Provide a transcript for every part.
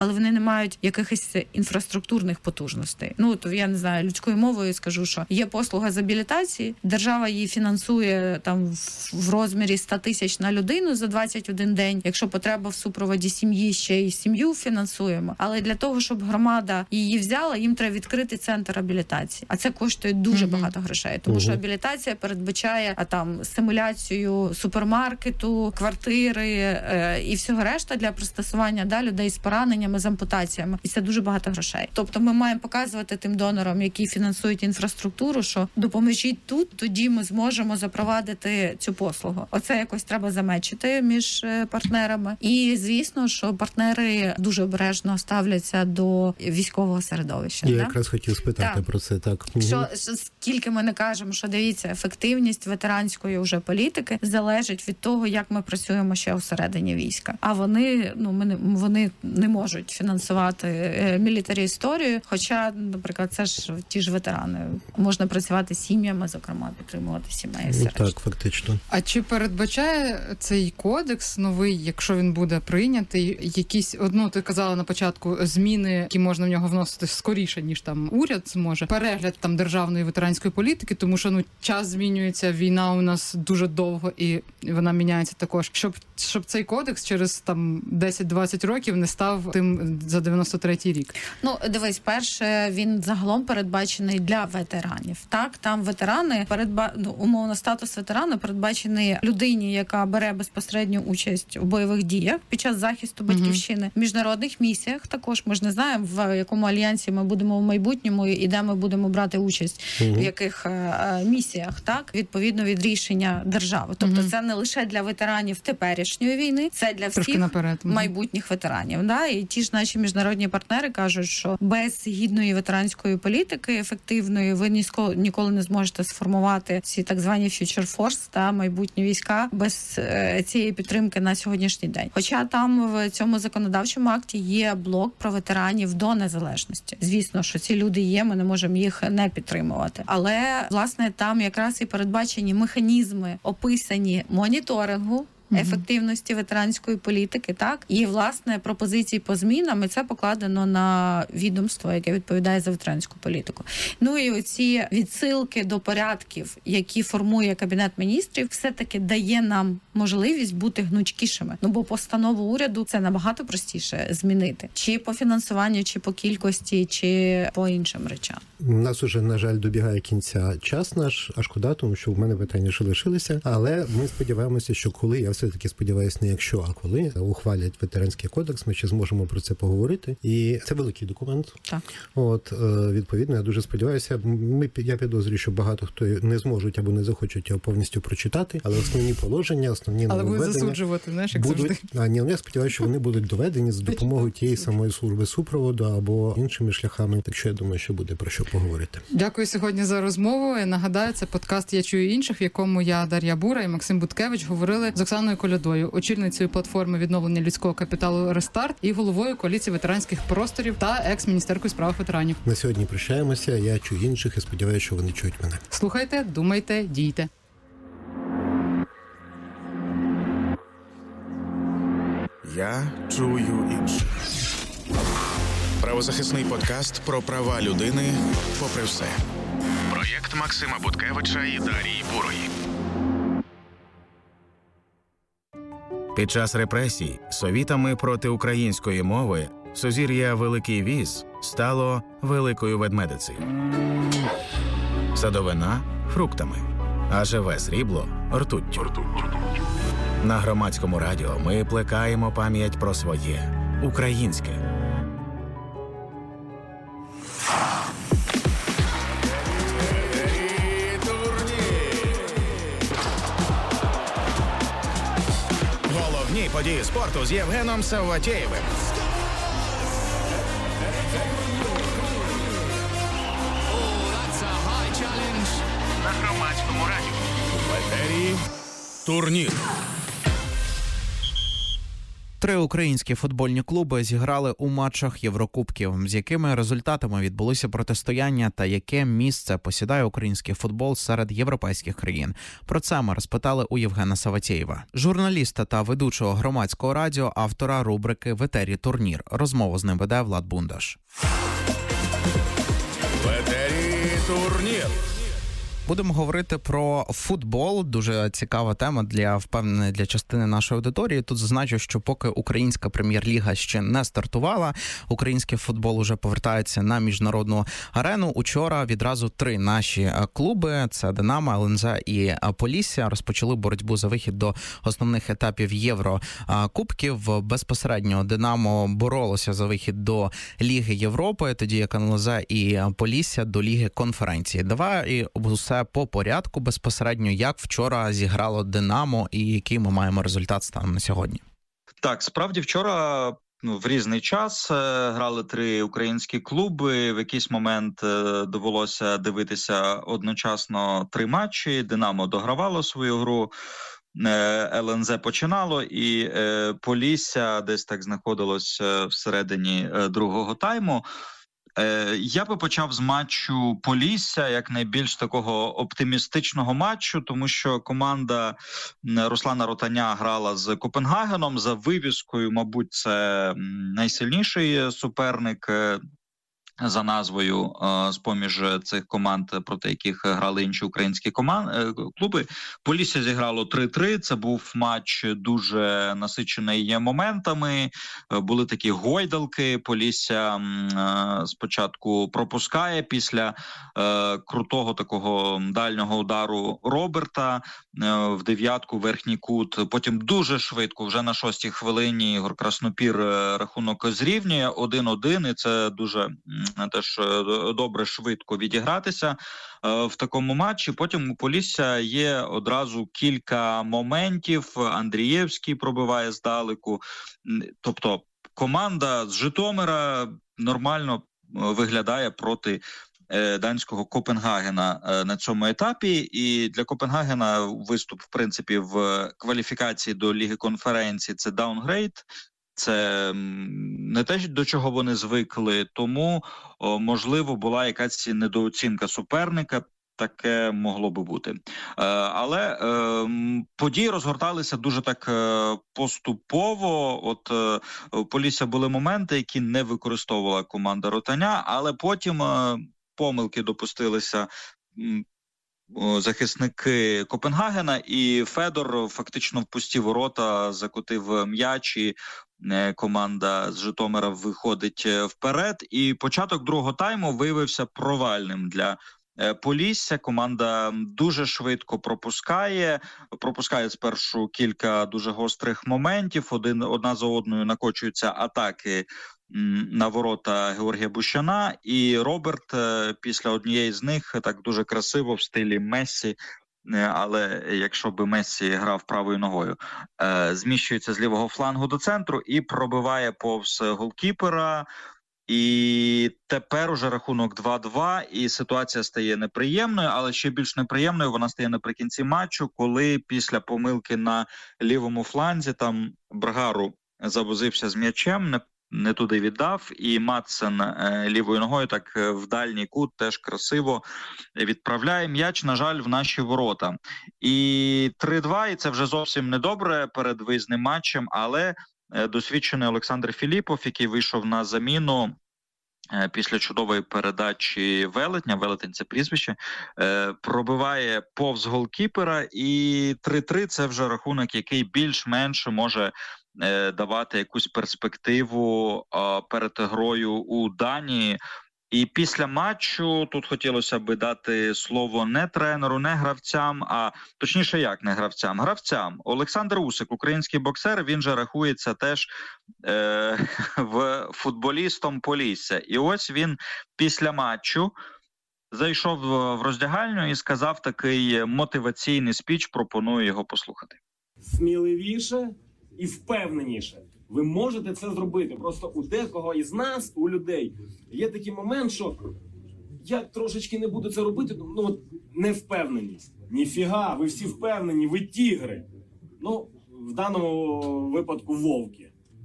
але вони не мають якихось інфраструктурних потужностей. Ну, то я не знаю, людською мовою скажу, що є послуга з абілітації, держава її фінансує там в розмірі 100 тисяч на людину за 21 день. Якщо потреба в супроводі сім'ї, ще й сім'ю фінансуємо. Але для того, щоб громада її взяла, їм треба відкрити центр абілітації. А це коштує дуже багато грошей, тому що абілітація передбачає симуляцію супермаркету, квартири і всього решта для пристосування людей з пораненнями, з ампутаціями. І це дуже багато грошей. Тобто ми маємо показувати тим донорам, які фінансують інфраструктуру, що допоможіть тут, тоді ми зможемо запровадити цю послугу. Оце якось треба замечити між партнерами. І, звісно, що партнери дуже обережно ставляться до військового середовища. Я якраз хотів спитати про це. Так. Що скільки ми не кажемо, що дивіться, ефективність ветеранської вже політики залежить від того, як ми працюємо ще всередині війська. А вони не можуть фінансувати мілітарі історію, хоча, наприклад, це ж ті ж ветерани. Можна працювати з сім'ями, зокрема, підтримувати сімей. Так, фактично. А чи передбачає цей кодекс новий, якщо він буде прийнятий, якісь, ти казала на початку, зміни, які можна в нього вносити скоріше, ніж там уряд зможе, перегляд там державної ветеранської політики, тому що час змінюється, війна у нас дуже довго і вона міняється також. Щоб цей кодекс через там 10-20 років не став тим за 93-й рік. Дивись, перше, він загалом передбачений для ветеранів. Так, там ветерани умовно статус ветерана передбачений людині, яка бере безпосередню участь у бойових діях під час захисту батьківщини, в міжнародних місіях. Також ми ж не знаємо, в якому альянсі ми будемо в майбутньому і де ми будемо брати участь, в яких місіях, так, відповідно від рішення держави. Тобто це не лише для ветеранів теперішньої війни, це для всіх майбутніх ветеранів. Да? І ті ж наші міжнародні партнери кажуть, що без гідної ветеранської політики ефективної ви ніколи не зможете сформувати ці так звані future force та майбутні війська без цієї підтримки на сьогоднішній день. Хоча там в цьому законодавчому акті є блок про ветеранів до незалежності. Звісно, що ці люди є, ми не можемо їх не підтримувати. Але, власне, там якраз і передбачені механізми, описані моніторингу ефективності ветеранської політики, так, і, власне, пропозиції по змінам, і це покладено на відомство, яке відповідає за ветеранську політику. І оці відсилки до порядків, які формує Кабінет міністрів, все-таки дає нам можливість бути гнучкішими. Бо постанову уряду це набагато простіше змінити. Чи по фінансуванню, чи по кількості, чи по іншим речам. У нас уже, на жаль, добігає кінця час наш, а шкода, тому що в мене питання ще лишилися, але ми сподіваємося, що я все-таки сподіваюся, не якщо, а коли ухвалять ветеранський кодекс, ми ще зможемо про це поговорити. І це великий документ. Так. Відповідно, я дуже сподіваюся. Я підозрюю, що багато хто не зможуть або не захочуть його повністю прочитати, але основні положення, основні нововведення... Але будуть засуджувати, знаєш, як завжди. Я сподіваюся, що вони будуть доведені за допомогою тієї самої служби супроводу або іншими шляхами. Так що я думаю, що буде про що поговорити. Дякую сьогодні за розмову. Я нагадаю, це подкаст «Я чую інших», в якому я, Дар'я Бура і Максим Буткевич говорили з Оксаною Колядою, очільницею платформи відновлення людського капіталу «Рестарт» і головою коаліції ветеранських просторів та екс-міністеркою справ ветеранів. На сьогодні прощаємося. Я чую інших і сподіваюся, що вони чують мене. Слухайте, думайте, дійте. Я чую інших. Правозахисний подкаст про права людини попри все. Проєкт Максима Буткевича і Дар'ї Бурої. Під час репресій совітами проти української мови сузір'я Великий Віз стало Великою Ведмедицею. Садовина – фруктами, а живе срібло – ртуттю. На Громадському радіо ми плекаємо пам'ять про своє – українське. Головні події спорту з Євгеном Савватєєвим. На Громадському радіо. В етері турнір. 3 українські футбольні клуби зіграли у матчах Єврокубків. З якими результатами відбулося протистояння та яке місце посідає український футбол серед європейських країн? Про це ми розпитали у Євгена Саватєєва, журналіста та ведучого Громадського радіо, автора рубрики «В етері турнір». Розмову з ним веде Влад Бундаш. В етері турнір. Будемо говорити про футбол. Дуже цікава тема для частини нашої аудиторії. Тут зазначу, що поки українська прем'єр-ліга ще не стартувала, український футбол уже повертається на міжнародну арену. Учора відразу 3 наші клуби – це «Динамо», ЛНЗ і «Полісся» – розпочали боротьбу за вихід до основних етапів Єврокубків. Безпосередньо «Динамо» боролося за вихід до Ліги Європи, тоді як ЛНЗ і «Полісся» до Ліги Конференції. Давай усе по порядку безпосередньо, як вчора зіграло «Динамо» і який ми маємо результат станом на сьогодні. Так, справді вчора в різний час грали 3 українські клуби. В якийсь момент довелося дивитися одночасно 3 матчі. «Динамо» догравало свою гру, ЛНЗ починало, і «Полісся» десь так знаходилось всередині другого тайму. Я би почав з матчу «Полісся» як найбільш такого оптимістичного матчу, тому що команда Руслана Ротаня грала з Копенгагеном. За вивіскою, мабуть, це найсильніший суперник за назвою з-поміж цих команд, проти яких грали інші українські клуби. «Полісся» зіграло 3-3. Це був матч дуже насичений моментами. Були такі гойдалки. «Полісся» спочатку пропускає після крутого такого дальнього удару Роберта в дев'ятку, верхній кут. Потім дуже швидко, вже на 6-й хвилині, Ігор Краснопір рахунок зрівнює 1-1, і це дуже теж добре швидко відігратися в такому матчі. Потім у «Полісся» є одразу кілька моментів. Андрієвський пробиває здалеку. Тобто команда з Житомира нормально виглядає проти данського Копенгагена на цьому етапі. І для Копенгагена виступ, в принципі, в кваліфікації до Ліги Конференції – це даунгрейд. Це не те, до чого вони звикли, тому, можливо, була якась недооцінка суперника, таке могло би бути. Але події розгорталися дуже так поступово. От у «Полісся» були моменти, які не використовувала команда Ротаня, але потім помилки допустилися захисники Копенгагена, і Федор фактично в пусті ворота закотив м'яч, і команда з Житомира виходить вперед. І початок другого тайму виявився провальним для «Полісся». Команда дуже швидко пропускає спершу кілька дуже гострих моментів, одна за одною накочуються атаки на ворота Георгія Бущана, і Роберт після однієї з них так дуже красиво в стилі Мессі, але якщо би Мессі грав правою ногою, зміщується з лівого флангу до центру і пробиває повз голкіпера. І тепер уже рахунок 2-2, і ситуація стає неприємною, але ще більш неприємною вона стає наприкінці матчу, коли після помилки на лівому фланзі там Брагару завозився з м'ячем, не туди віддав, і Мадсен лівою ногою так в дальній кут теж красиво відправляє м'яч, на жаль, в наші ворота. І 3-2, і це вже зовсім недобре перед виїзним матчем, але досвідчений Олександр Філіпов, який вийшов на заміну після чудової передачі Велетня, Велетень – це прізвище, пробиває повз голкіпера, і 3-3 – це вже рахунок, який більш-менш може давати якусь перспективу перед грою у Данії. І після матчу тут хотілося би дати слово не тренеру, не гравцям, а точніше як не гравцям, гравцям. Олександр Усик, український боксер, він же рахується теж футболістом «Полісся». І ось він після матчу зайшов в роздягальню і сказав такий мотиваційний спіч, пропоную його послухати. Сміливіше і впевненіше. Ви можете це зробити. Просто у декого із нас, у людей, є такий момент, що я трошечки не буду це робити, невпевненість. Ніфіга, ви всі впевнені, ви тігри. В даному випадку вовки.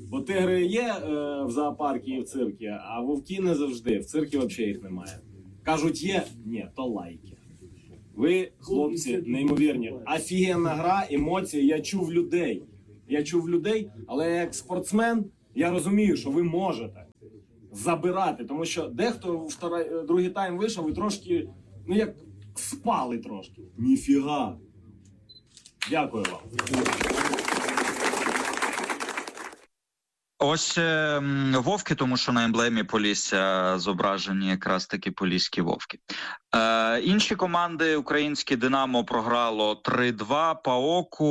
Бо тигри є в зоопарку і в циркі, а вовки не завжди. В циркі взагалі їх немає. Кажуть, є? Ні, то лайки. Ви, хлопці, неймовірні. Офігенна гра, емоції. Я чув людей, але як спортсмен я розумію, що ви можете забирати. Тому що дехто в другий тайм вийшов і трошки, як спали трошки. Ніфіга. Дякую вам. Ось вовки, тому що на емблемі Полісся зображені якраз таки поліські вовки. Інші команди українські «Динамо» програло 3-2 ПАОКу.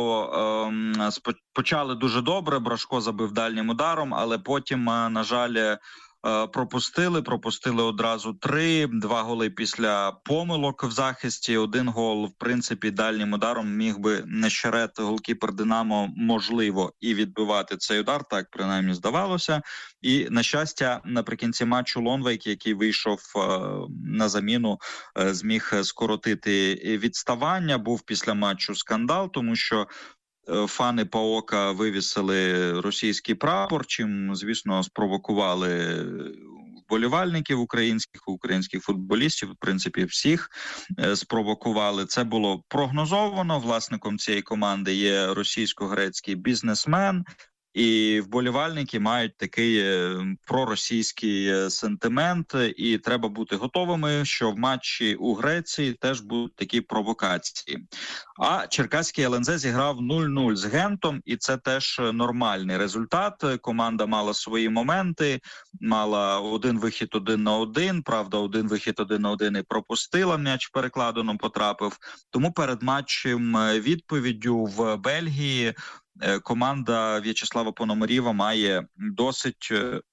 Почали дуже добре, Брашко забив дальнім ударом, але потім, на жаль, пропустили одразу 2 голи після помилок в захисті, 1 гол, в принципі, дальнім ударом міг би Нещерет, голкіпер «Динамо», можливо, і відбивати цей удар, так принаймні здавалося. І, на щастя, наприкінці матчу Лонвейк, який вийшов на заміну, зміг скоротити відставання. Був після матчу скандал, тому що фани ПАОКа вивісили російський прапор, чим, звісно, спровокували вболівальників українських футболістів, в принципі, всіх спровокували. Це було прогнозовано. Власником цієї команди є російсько-грецький бізнесмен, і вболівальники мають такий проросійський сентимент, і треба бути готовими, що в матчі у Греції теж будуть такі провокації. А черкаський ЛНЗ зіграв 0-0 з Гентом, і це теж нормальний результат. Команда мала свої моменти, мала 1 вихід 1-1, правда, 1 вихід 1-1 і пропустила, м'яч в перекладину потрапив. Тому перед матчем відповіддю в Бельгії команда В'ячеслава Пономарєва має досить,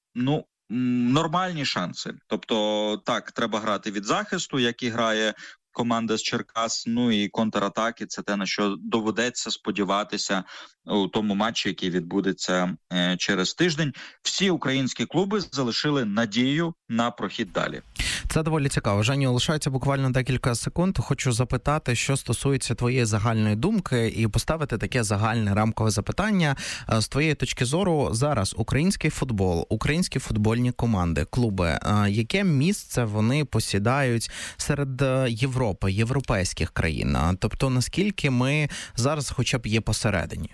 нормальні шанси. Тобто, так, треба грати від захисту, як і грає команда з Черкас, і контратаки – це те, на що доведеться сподіватися у тому матчі, який відбудеться через тиждень. Всі українські клуби залишили надію на прохід далі. Це доволі цікаво. Женю, лишається буквально декілька секунд. Хочу запитати, що стосується твоєї загальної думки, і поставити таке загальне рамкове запитання. З твоєї точки зору, зараз український футбол, українські футбольні команди, клуби, яке місце вони посідають серед Європи, європейських країн? Тобто, наскільки ми зараз хоча б є посередині?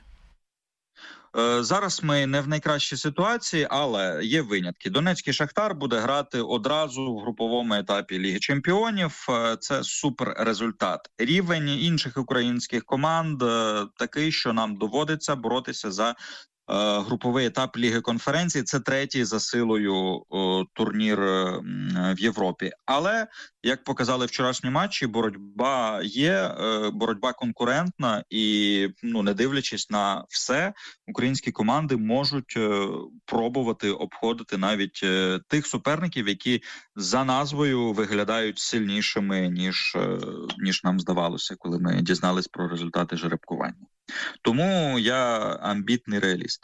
Зараз ми не в найкращій ситуації, але є винятки. Донецький Шахтар буде грати одразу в груповому етапі Ліги Чемпіонів. Це супер результат. Рівень інших українських команд такий, що нам доводиться боротися за груповий етап Ліги конференцій. Це 3-й за силою турнір в Європі. Але, як показали вчорашні матчі, боротьба є, боротьба конкурентна і, не дивлячись на все, українські команди можуть пробувати обходити навіть тих суперників, які за назвою виглядають сильнішими, ніж нам здавалося, коли ми дізнались про результати жеребкування. Тому я амбітний реаліст.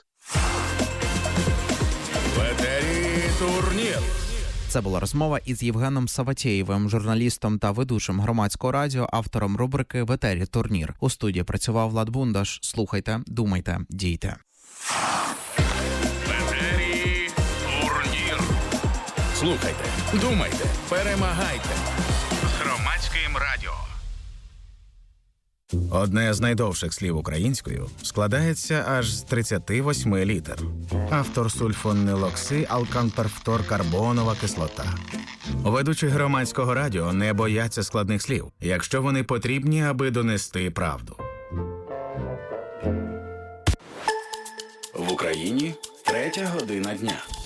В етері турнір. Це була розмова із Євгеном Саватєєвим, журналістом та ведучим Громадського радіо, автором рубрики «В етері турнір». У студії працював Влад Бундаш. Слухайте, думайте, дійте. В етері турнір. Слухайте, думайте, перемагайте. З Громадським радіо. Одне з найдовших слів українською складається аж з 38 літер. Автор сульфонилокси, алканперфторкарбонова кислота. Ведучі Громадського радіо не бояться складних слів, якщо вони потрібні, аби донести правду. В Україні 3:00 дня.